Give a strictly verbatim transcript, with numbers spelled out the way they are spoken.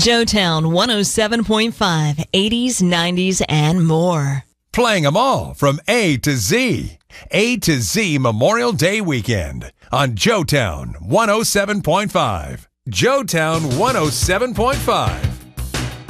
Joetown one oh seven point five, eighties, nineties, and more. Playing them all from A to Z. A to Z Memorial Day weekend on Joetown one oh seven point five. Joetown one oh seven point five.